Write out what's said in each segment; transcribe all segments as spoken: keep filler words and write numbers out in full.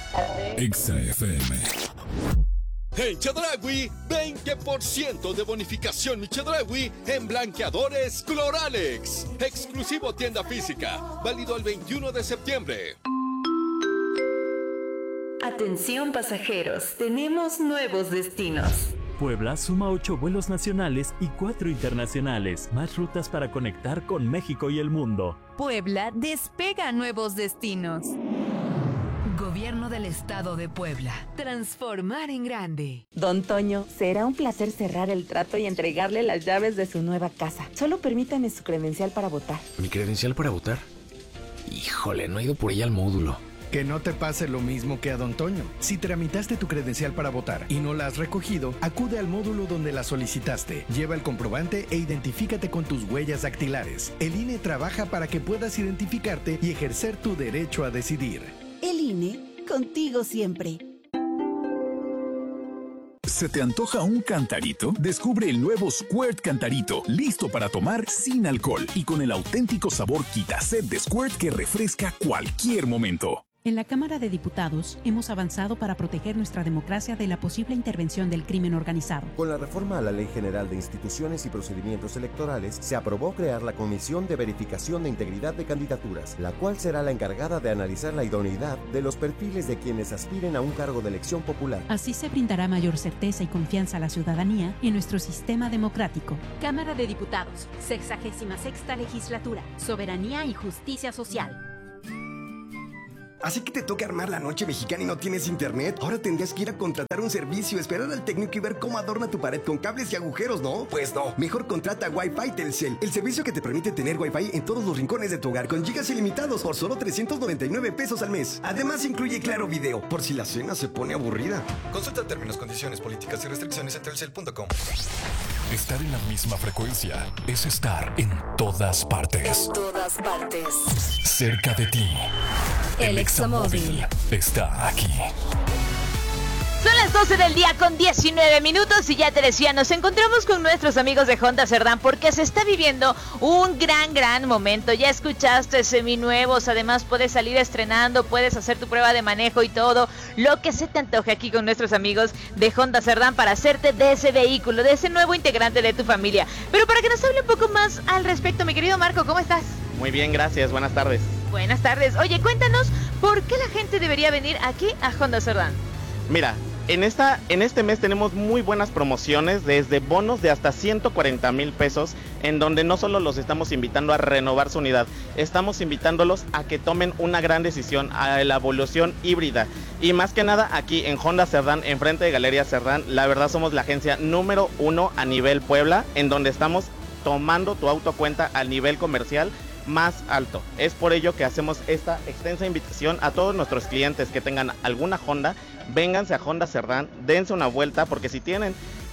Exa F M. En Chedraui, veinte por ciento de bonificación mi Chedraui en blanqueadores Cloralex. Exclusivo tienda física, válido el veintiuno de septiembre. Atención pasajeros, tenemos nuevos destinos. Puebla suma ocho vuelos nacionales y cuatro internacionales, más rutas para conectar con México y el mundo. Puebla despega nuevos destinos. Gobierno del Estado de Puebla. Transformar en grande. Don Toño, será un placer cerrar el trato y entregarle las llaves de su nueva casa. Solo permítame su credencial para votar. ¿Mi credencial para votar? Híjole, no he ido por ella al módulo. Que no te pase lo mismo que a Don Toño. Si tramitaste tu credencial para votar y no la has recogido, acude al módulo donde la solicitaste. Lleva el comprobante e identifícate con tus huellas dactilares. El I N E trabaja para que puedas identificarte y ejercer tu derecho a decidir. El I N E, contigo siempre. ¿Se te antoja un cantarito? Descubre el nuevo Squirt Cantarito, listo para tomar sin alcohol y con el auténtico sabor quitased de Squirt que refresca cualquier momento. En la Cámara de Diputados hemos avanzado para proteger nuestra democracia de la posible intervención del crimen organizado. Con la reforma a la Ley General de Instituciones y Procedimientos Electorales, se aprobó crear la Comisión de Verificación de Integridad de Candidaturas, la cual será la encargada de analizar la idoneidad de los perfiles de quienes aspiren a un cargo de elección popular. Así se brindará mayor certeza y confianza a la ciudadanía en nuestro sistema democrático. Cámara de Diputados, sexagésima sexta legislatura, soberanía y justicia social. ¿Así que te toca armar la noche mexicana y no tienes internet? Ahora tendrías que ir a contratar un servicio, esperar al técnico y ver cómo adorna tu pared con cables y agujeros, ¿no? Pues no. Mejor contrata Wi-Fi Telcel, el servicio que te permite tener Wi-Fi en todos los rincones de tu hogar con gigas ilimitados por solo trescientos noventa y nueve pesos al mes. Además incluye Claro Video, por si la cena se pone aburrida. Consulta términos, condiciones, políticas y restricciones en telcel punto com. Estar en la misma frecuencia es estar en todas partes. En todas partes. Cerca de ti. El Examóvil está aquí. Son las doce del día con diecinueve minutos y ya te decía, nos encontramos con nuestros amigos de Honda Cerdán porque se está viviendo un gran, gran momento. Ya escuchaste seminuevos, además puedes salir estrenando, puedes hacer tu prueba de manejo y todo lo que se te antoje aquí con nuestros amigos de Honda Cerdán para hacerte de ese vehículo, de ese nuevo integrante de tu familia. Pero para que nos hable un poco más al respecto, mi querido Marco, ¿cómo estás? Muy bien, gracias, buenas tardes. Buenas tardes. Oye, cuéntanos, ¿por qué la gente debería venir aquí a Honda Cerdán? Mira, en esta, en este mes tenemos muy buenas promociones, desde bonos de hasta ciento cuarenta mil pesos, en donde no solo los estamos invitando a renovar su unidad, estamos invitándolos a que tomen una gran decisión, a la evolución híbrida. Y más que nada aquí en Honda Cerdán, enfrente de Galería Cerdán, la verdad somos la agencia número uno a nivel Puebla, en donde estamos tomando tu auto a cuenta al nivel comercial más alto. Es por ello que hacemos esta extensa invitación a todos nuestros clientes que tengan alguna Honda. Vénganse a Honda Cerdán, dense una vuelta, porque si tienen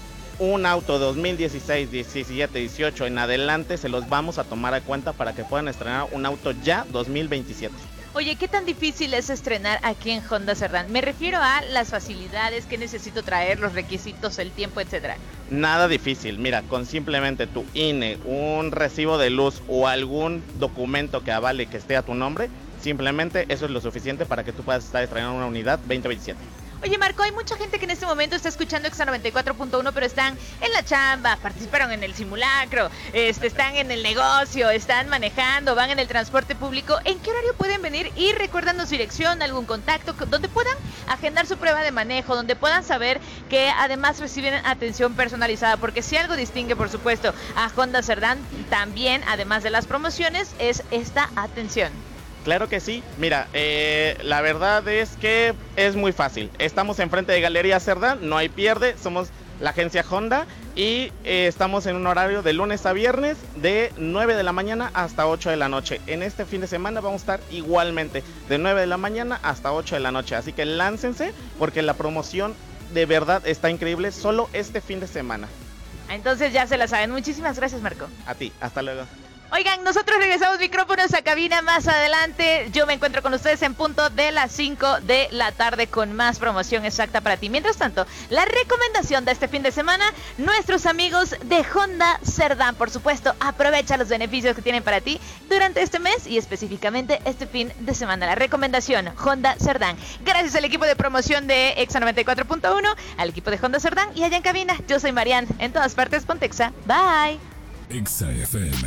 un auto dos mil dieciséis, diecisiete, dieciocho en adelante, se los vamos a tomar a cuenta para que puedan estrenar un auto ya dos mil veintisiete. Oye, ¿qué tan difícil es estrenar aquí en Honda Cerdán? Me refiero a las facilidades que necesito traer, los requisitos, el tiempo, etcétera. Nada difícil, mira, con simplemente tu I N E, un recibo de luz o algún documento que avale que esté a tu nombre, simplemente eso es lo suficiente para que tú puedas estar estrenando una unidad veinte veintisiete. Oye, Marco, hay mucha gente que en este momento está escuchando Exa noventa y cuatro punto uno, pero están en la chamba, participaron en el simulacro, este, están en el negocio, están manejando, van en el transporte público. ¿En qué horario pueden venir? Y recuérdanos su dirección, algún contacto, donde puedan agendar su prueba de manejo, donde puedan saber que además reciben atención personalizada, porque si algo distingue, por supuesto, a Honda Cerdán, también, además de las promociones, es esta atención. Claro que sí, mira, eh, la verdad es que es muy fácil. Estamos enfrente de Galería Cerdán, no hay pierde, somos la agencia Honda y eh, estamos en un horario de lunes a viernes de nueve de la mañana hasta ocho de la noche. En este fin de semana vamos a estar igualmente de nueve de la mañana hasta ocho de la noche, así que láncense porque la promoción de verdad está increíble solo este fin de semana. Entonces ya se la saben. Muchísimas gracias, Marco. A ti, hasta luego. Oigan, nosotros regresamos micrófonos a cabina más adelante. Yo me encuentro con ustedes en punto de las cinco de la tarde con más promoción exacta para ti. Mientras tanto, la recomendación de este fin de semana, nuestros amigos de Honda Cerdán. Por supuesto, aprovecha los beneficios que tienen para ti durante este mes y específicamente este fin de semana. La recomendación, Honda Cerdán. Gracias al equipo de promoción de Exa noventa y cuatro punto uno, al equipo de Honda Cerdán y allá en cabina. Yo soy Marian, en todas partes, Pontexa. Bye. Exa F M.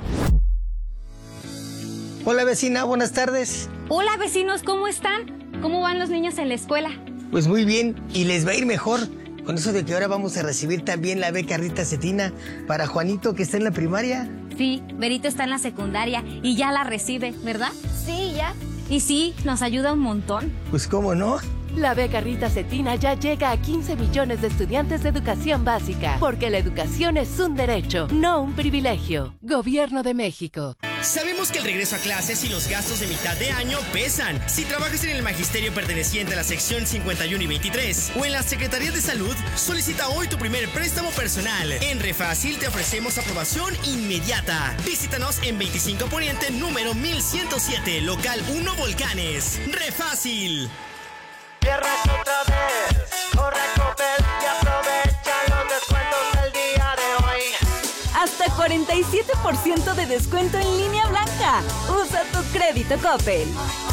Hola vecina, buenas tardes. Hola vecinos, ¿cómo están? ¿Cómo van los niños en la escuela? Pues muy bien, y les va a ir mejor con eso de que ahora vamos a recibir también la beca Rita Cetina para Juanito, que está en la primaria. Sí, Berito está en la secundaria y ya la recibe, ¿verdad? Sí, ya. Y sí, nos ayuda un montón. Pues cómo no. La beca Rita Cetina ya llega a quince millones de estudiantes de educación básica, porque la educación es un derecho, no un privilegio. Gobierno de México. Sabemos que el regreso a clases y los gastos de mitad de año pesan. Si trabajas en el magisterio perteneciente a la sección cincuenta y uno y veintitrés o en la Secretaría de Salud, solicita hoy tu primer préstamo personal. En Refácil te ofrecemos aprobación inmediata. Visítanos en veinticinco Poniente, número mil ciento siete, local uno Volcanes. Refácil. Viernes otra vez, corre a Coppel y aprovecha los descuentos del día de hoy. Hasta cuarenta y siete por ciento de descuento en línea blanca. Usa tu crédito Coppel.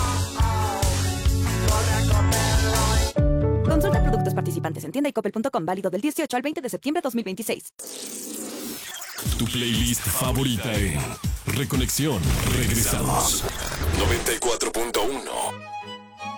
Consulta productos participantes en tienda y coppel punto com, válido del dieciocho al veinte de septiembre de dos mil veintiséis. Tu playlist favorita en Reconexión. Regresamos. noventa y cuatro punto uno